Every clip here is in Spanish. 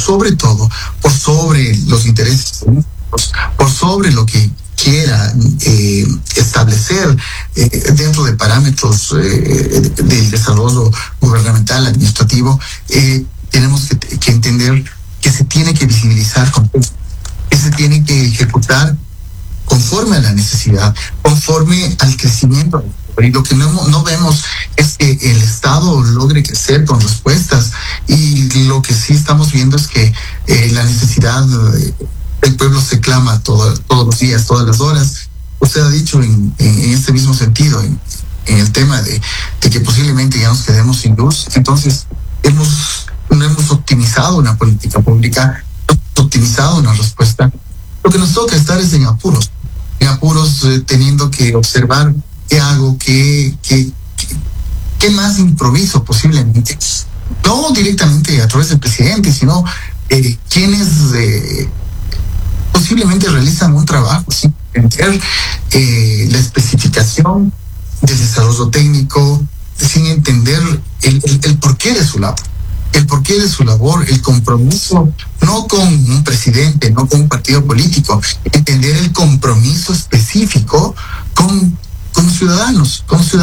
sobre todo, por sobre los intereses políticos, por sobre lo que quiera establecer dentro de parámetros del desarrollo gubernamental, administrativo, tenemos que entender que se tiene que visibilizar, que se tiene que ejecutar conforme a la necesidad, conforme al crecimiento. Y lo que no vemos es que el Estado logre crecer con respuestas, y lo que sí estamos viendo es que la necesidad, el pueblo se clama todos los días, todas las horas. Usted ha dicho en este mismo sentido, en el tema de que posiblemente ya nos quedemos sin luz. Entonces, no hemos optimizado una política pública, no hemos optimizado una respuesta. Lo que nos toca estar es en apuros, teniendo que observar qué hago, qué más improviso posiblemente, no directamente a través del presidente, sino quienes posiblemente realizan un trabajo sin entender la especificación del desarrollo técnico, sin entender el porqué de su labor. El porqué de su labor, el compromiso, no con un presidente, no con un partido político, entender el compromiso específico con ciudadanos.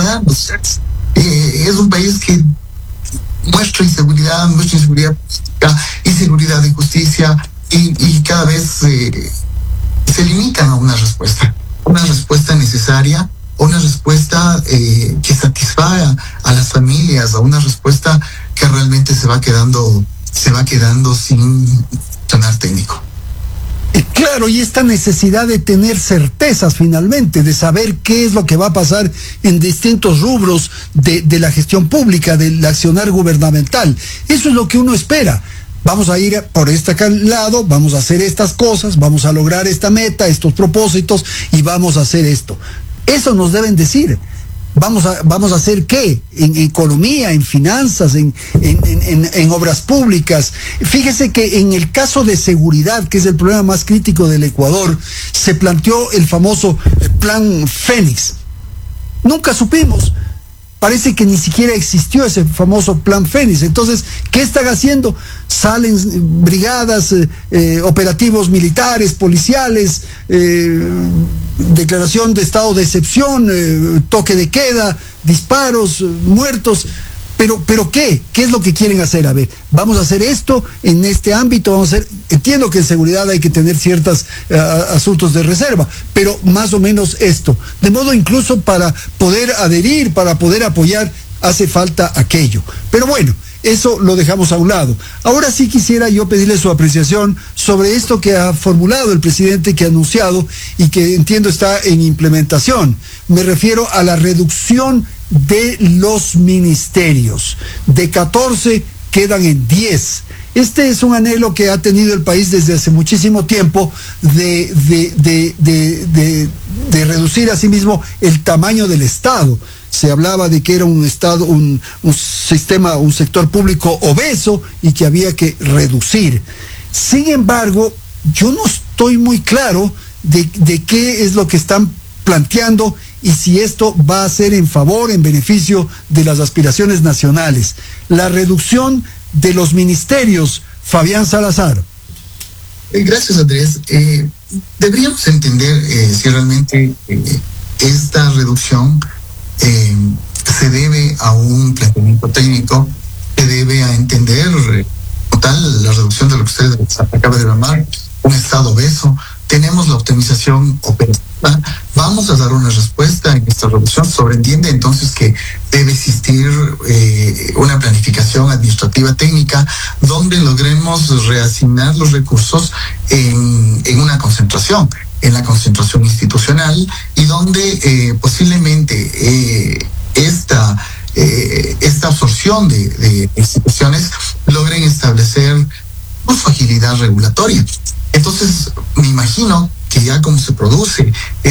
Es un país que muestra inseguridad política, inseguridad de justicia, y cada vez se limitan a una respuesta necesaria, una respuesta que satisfaga a las familias, a una respuesta que realmente se va quedando sin sonar técnico. Claro, y esta necesidad de tener certezas finalmente, de saber qué es lo que va a pasar en distintos rubros de la gestión pública, del accionar gubernamental. Eso es lo que uno espera. Vamos a ir por este lado, vamos a hacer estas cosas, vamos a lograr esta meta, estos propósitos, y vamos a hacer esto. Eso nos deben decir. Vamos a hacer ¿qué? En economía, en finanzas, en obras públicas. Fíjese que en el caso de seguridad, que es el problema más crítico del Ecuador, se planteó el famoso Plan Fénix. Nunca supimos. Parece que ni siquiera existió ese famoso Plan Fénix. Entonces, ¿qué están haciendo? Salen brigadas, operativos militares, policiales, declaración de estado de excepción, toque de queda, disparos, muertos. Pero ¿qué es lo que quieren hacer? A ver, vamos a hacer esto en este ámbito, entiendo que en seguridad hay que tener ciertos asuntos de reserva, pero más o menos esto, de modo incluso para poder adherir, para poder apoyar, hace falta aquello. Pero bueno, eso lo dejamos a un lado. Ahora sí quisiera yo pedirle su apreciación sobre esto que ha formulado el presidente, que ha anunciado y que entiendo está en implementación. Me refiero a la reducción de los ministerios. De 14 quedan en 10. Este es un anhelo que ha tenido el país desde hace muchísimo tiempo de reducir asimismo el tamaño del Estado. Se hablaba de que era un Estado, un sector público obeso y que había que reducir. Sin embargo, yo no estoy muy claro de qué es lo que están planteando y si esto va a ser en favor, en beneficio de las aspiraciones nacionales. La reducción de los ministerios, Fabián Salazar. Gracias, Andrés. Deberíamos entender si realmente esta reducción se debe a un planteamiento técnico, se debe a entender como tal la reducción de lo que usted acaba de llamar un Estado obeso. Tenemos la optimización operativa. Vamos a dar una respuesta en esta reducción. Sobreentiende entonces que debe existir una planificación administrativa técnica donde logremos reasignar los recursos en una concentración, en la concentración institucional, y donde posiblemente esta absorción de instituciones logren establecer su agilidad regulatoria. Entonces, me imagino que ya como se produce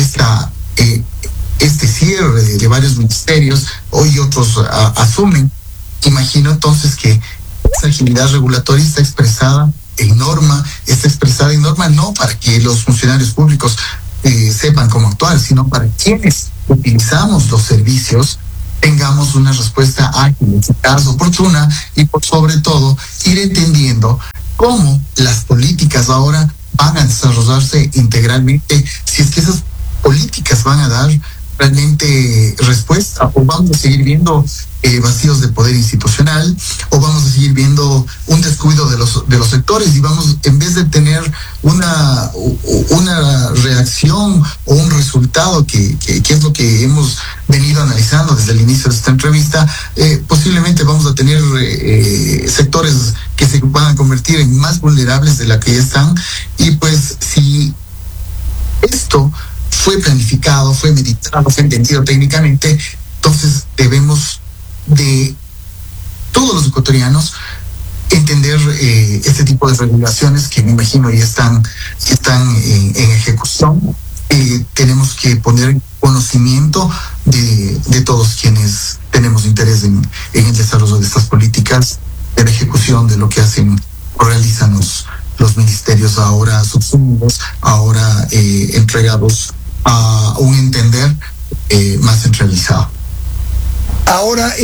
este cierre de varios ministerios, hoy otros asumen, imagino entonces que esa agilidad regulatoria está expresada en norma no para que los funcionarios públicos sepan cómo actuar, sino para quienes utilizamos los servicios tengamos una respuesta ágil, eficaz, oportuna, y por sobre todo ir entendiendo cómo las políticas ahora van a desarrollarse integralmente, si es que esas políticas van a dar realmente respuesta, o vamos a seguir viendo vacíos de poder institucional, o vamos a seguir viendo un descuido de los sectores, y vamos, en vez de tener una reacción o un resultado que es lo que hemos venido analizando desde el inicio de esta entrevista, posiblemente vamos a tener sectores que se van a convertir en más vulnerables de la que ya están. Y pues si esto fue planificado, fue meditado, fue entendido técnicamente, entonces debemos de todos los ecuatorianos entender este tipo de regulaciones que me imagino ya están en ejecución. Tenemos que poner conocimiento de todos quienes tenemos interés en el desarrollo de estas políticas, de la ejecución de lo que hacen o realizan los ministerios ahora subsumidos, ahora entregados a un entender más centralizado. Ahora,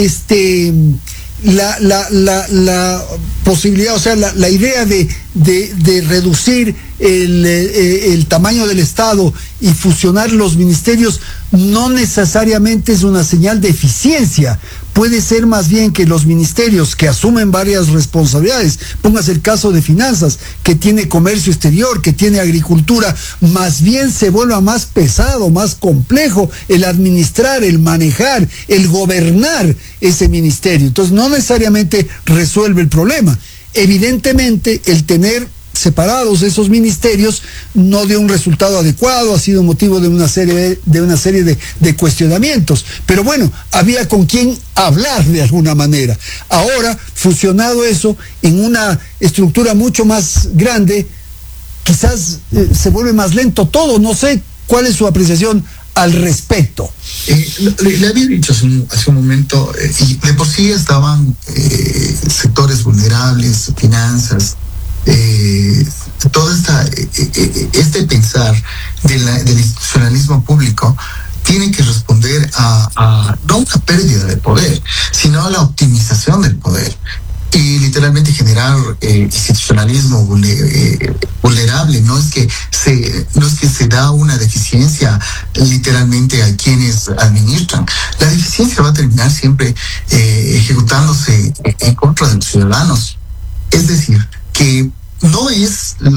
la posibilidad, o sea, la idea de reducir el tamaño del Estado y fusionar los ministerios no necesariamente es una señal de eficiencia. Puede ser más bien que los ministerios que asumen varias responsabilidades, póngase el caso de finanzas, que tiene comercio exterior, que tiene agricultura, más bien se vuelva más pesado, más complejo el administrar, el manejar, el gobernar ese ministerio. Entonces no necesariamente resuelve el problema. Evidentemente el tener separados esos ministerios no dio un resultado adecuado, ha sido motivo de una serie de cuestionamientos, pero bueno, había con quién hablar de alguna manera. Ahora, fusionado eso en una estructura mucho más grande, quizás se vuelve más lento todo. No sé cuál es su apreciación al respecto. Le había dicho hace un momento, y de por sí estaban sectores vulnerables, finanzas, todo este pensar del institucionalismo público tiene que responder a no una pérdida de poder, sino a la optimización del poder. Y literalmente generar institucionalismo vulnerable no es que se da una deficiencia literalmente a quienes administran. La deficiencia va a terminar siempre ejecutándose en contra de los ciudadanos. Es decir, que no es